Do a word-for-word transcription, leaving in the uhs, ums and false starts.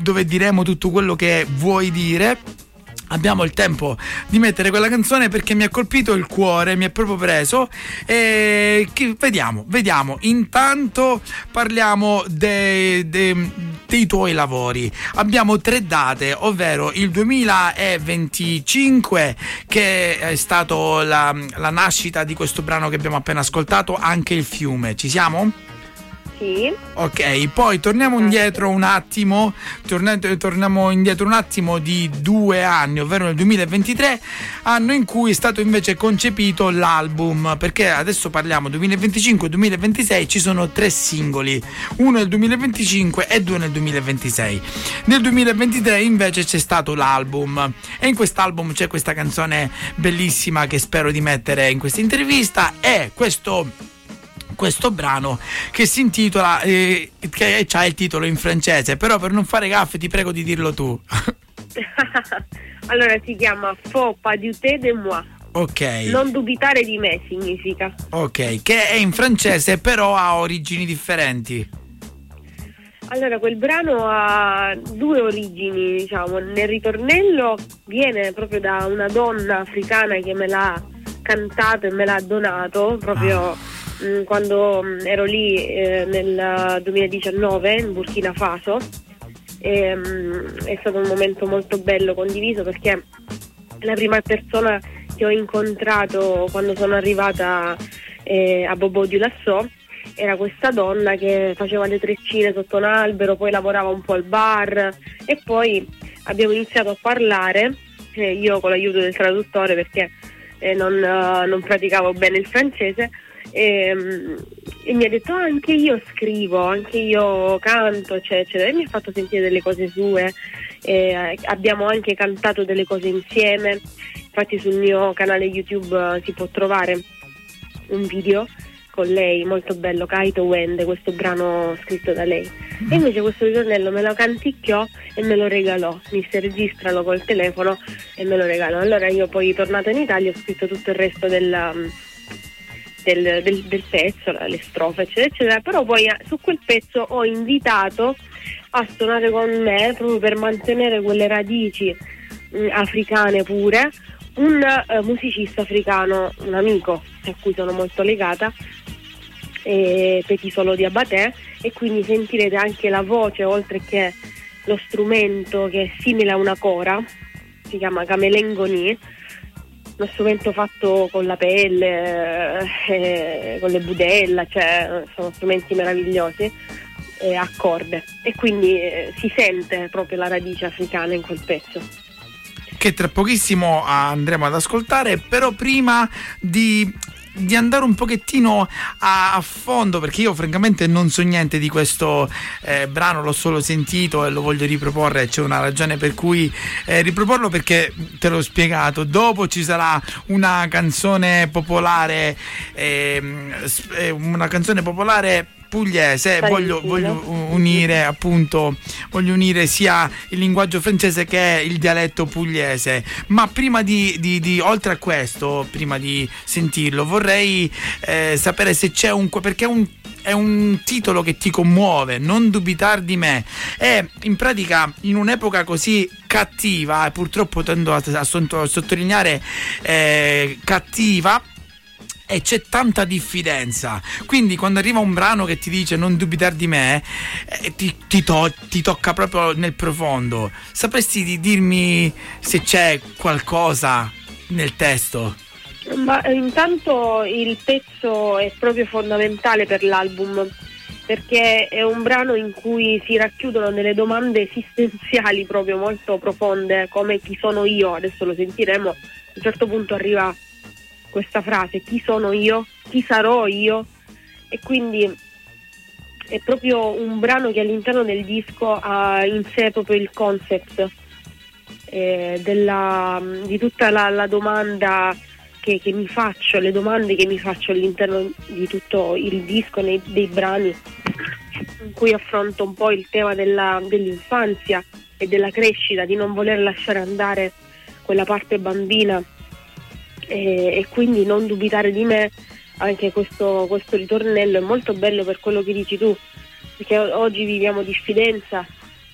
dove diremo tutto quello che vuoi dire. Abbiamo il tempo di mettere quella canzone perché mi ha colpito il cuore, mi è proprio preso. E che, vediamo, vediamo. Intanto parliamo dei, dei, dei tuoi lavori. Abbiamo tre date, ovvero il duemilaventicinque, che è stato la, la nascita di questo brano che abbiamo appena ascoltato, Anche il fiume. Ci siamo? Sì. Ok, poi torniamo indietro un attimo, torna- torniamo indietro un attimo di due anni, ovvero nel duemilaventitré, anno in cui è stato invece concepito l'album, perché adesso parliamo duemilaventicinque duemilaventisei, ci sono tre singoli, uno nel duemilaventicinque e due nel duemilaventisei. Nel duemilaventitré invece c'è stato l'album e in quest'album c'è questa canzone bellissima che spero di mettere in questa intervista, e questo questo brano che si intitola eh, che ha il titolo in francese, però per non fare gaffe ti prego di dirlo tu. Allora si chiama Faut pas douter de moi. Ok. Non dubitare di me significa. Ok, che è in francese però ha origini differenti. Allora, quel brano ha due origini, diciamo. Nel ritornello viene proprio da una donna africana che me l'ha cantato e me l'ha donato proprio ah. mh, quando mh, ero lì eh, nel duemiladiciannove in Burkina Faso. E, mh, è stato un momento molto bello condiviso perché la prima persona che ho incontrato quando sono arrivata eh, a Bobo-Dioulasso era questa donna che faceva le treccine sotto un albero, poi lavorava un po' al bar e poi abbiamo iniziato a parlare, eh, io con l'aiuto del traduttore perché eh, non, uh, non praticavo bene il francese, e, um, e mi ha detto ah, anche io scrivo, anche io canto, eccetera, eccetera, e mi ha fatto sentire delle cose sue, eh, abbiamo anche cantato delle cose insieme, infatti sul mio canale YouTube uh, si può trovare un video con lei molto bello, Kaito Wende, questo brano scritto da lei. E invece questo ritornello me lo canticchiò e me lo regalò, mi disse registralo col telefono e me lo regalò. Allora io poi tornata in Italia ho scritto tutto il resto del, del, del, del pezzo, le strofe eccetera eccetera, però poi su quel pezzo ho invitato a suonare con me, proprio per mantenere quelle radici mh, africane pure, un uh, musicista africano, un amico a cui sono molto legata, eh, Petit Solo Diabaté, e quindi sentirete anche la voce oltre che lo strumento che è simile a una cora, si chiama Camelengoni, uno strumento fatto con la pelle, eh, con le budella, cioè sono strumenti meravigliosi, eh, a corde, e quindi eh, si sente proprio la radice africana in quel pezzo, che tra pochissimo andremo ad ascoltare. Però prima di, di andare un pochettino a, a fondo, perché io francamente non so niente di questo eh, brano, l'ho solo sentito e lo voglio riproporre, c'è una ragione per cui eh, riproporlo, perché te l'ho spiegato, dopo ci sarà una canzone popolare eh, una canzone popolare pugliese, voglio, voglio unire appunto voglio unire sia il linguaggio francese che il dialetto pugliese, ma prima di, di, di oltre a questo, prima di sentirlo vorrei eh, sapere se c'è un, perché è un è un titolo che ti commuove, Non dubitar di me, e in pratica in un'epoca così cattiva, e purtroppo tendo a, a sottolineare eh, cattiva, e c'è tanta diffidenza, quindi quando arriva un brano che ti dice non dubitare di me, eh, ti, ti, to- ti tocca proprio nel profondo. Sapresti di dirmi se c'è qualcosa nel testo? Ma intanto il pezzo è proprio fondamentale per l'album, perché è un brano in cui si racchiudono delle domande esistenziali proprio molto profonde, come chi sono io, adesso lo sentiremo, a un certo punto arriva questa frase, chi sono io, chi sarò io, e quindi è proprio un brano che all'interno del disco ha in sé proprio il concept eh, della, di tutta la, la domanda che, che mi faccio, le domande che mi faccio all'interno di tutto il disco, nei, dei brani, in cui affronto un po' il tema della, dell'infanzia e della crescita, di non voler lasciare andare quella parte bambina. E, e quindi non dubitare di me. Anche questo, questo ritornello è molto bello per quello che dici tu, perché oggi viviamo diffidenza